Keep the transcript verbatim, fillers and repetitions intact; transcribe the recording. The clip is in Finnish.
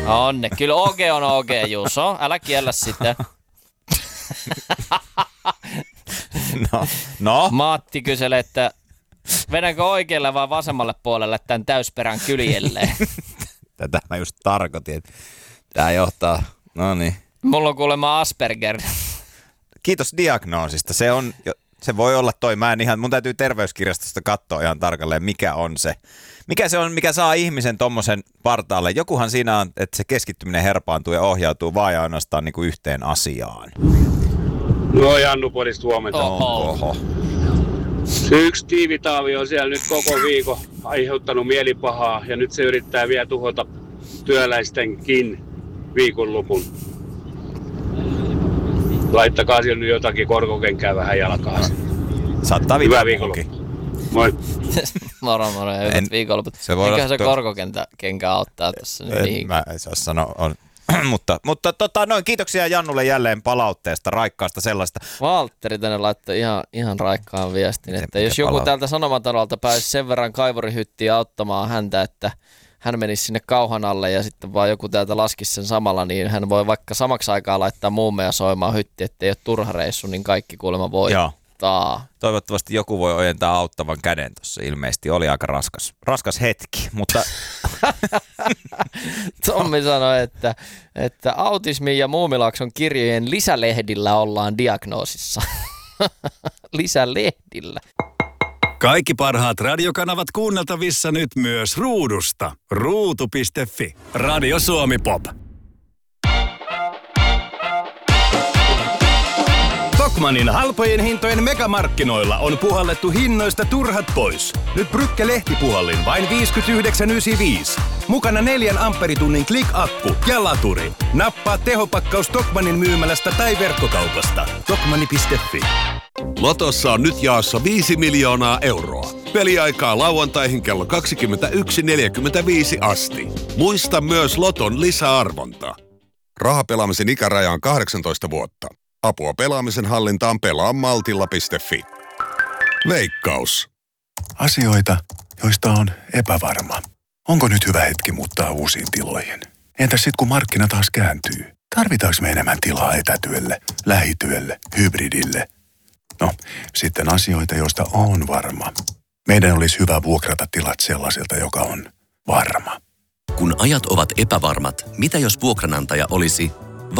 Onne, kyllä O G on O G, Juuso. Älä kiellä sitä. No, no. Matti kyselee, että vedänkö oikealle vai vasemmalle puolelle tämän täysperän kyljelleen? Tätä mä just tarkoitin, että tää johtaa, no niin. Mulla on kuulemma Asperger. Kiitos diagnoosista. Se on, se voi olla toi. Mä en ihan, mun täytyy terveyskirjastosta katsoa ihan tarkalleen, mikä on se. Mikä se on, mikä saa ihmisen tommosen partaalle? Jokuhan siinä on, että se keskittyminen herpaantuu ja ohjautuu vaan ja ainoastaan niin kuin yhteen asiaan. No Jannu Podista huomenta. Oho. Oho. Se yksi tiivitaavi on siellä nyt koko viikon aiheuttanut mielipahaa ja nyt se yrittää vielä tuhota työläistenkin viikonlopun. Laittakaa siellä nyt jotakin korkokenkää vähän jalkaan. Saattaa Hyvää viikonloppukin. Moi. Moro moro ja hyvät viikonloput. Mikähän se korkokenkä auttaa tässä nyt mihin? Mä en saa sanoa. On. mutta mutta tota, noin, kiitoksia Jannulle jälleen palautteesta, raikkaasta sellaista. Valtteri tänne laittoi ihan, ihan raikkaan viestin, että Miten jos joku palaut- täältä Sanomatalolta pääsi sen verran kaivurihyttiin auttamaan häntä, että hän menisi sinne kauhan alle ja sitten vaan joku täältä laskisi sen samalla, niin hän voi vaikka samaksi aikaa laittaa muumeja soimaan hytti, ettei ole turha reissu, niin kaikki kuulemma voittaa. Toivottavasti joku voi ojentaa auttavan käden tuossa. Ilmeisesti oli aika raskas, raskas hetki, mutta... Tommi sanoi, että, että autismin ja Muumilaakson kirjojen lisälehdillä ollaan diagnoosissa. Lisälehdillä. Kaikki parhaat radiokanavat kuunneltavissa nyt myös ruudusta. ruutu piste fi. Radio Suomi Pop. Tokmannin halpojen hintojen megamarkkinoilla on puhallettu hinnoista turhat pois. Nyt Brücke lehtipuhallin vain viisikymmentäyhdeksän pilkku yhdeksänkymmentäviisi. Mukana neljän amperitunnin Click-akku ja laturi. Nappaa tehopakkaus Tokmannin myymälästä tai verkkokaupasta. Tokmanni piste fi. Lotossa on nyt jaossa viisi miljoonaa euroa. Peliaikaa lauantaihin kello kaksikymmentäyksi neljäkymmentäviisi asti. Muista myös Loton lisäarvonta. Rahapelaamisen ikäraja on kahdeksantoista vuotta. Apua pelaamisen hallintaan pelaa maltilla piste fi. Veikkaus. Asioita, joista on epävarma. Onko nyt hyvä hetki muuttaa uusiin tiloihin? Entäs sitten kun markkina taas kääntyy? Tarvitaanko me enemmän tilaa etätyölle, lähityölle, hybridille? No, sitten asioita, joista on varma. Meidän olisi hyvä vuokrata tilat sellaiselta, joka on varma. Kun ajat ovat epävarmat, mitä jos vuokranantaja olisi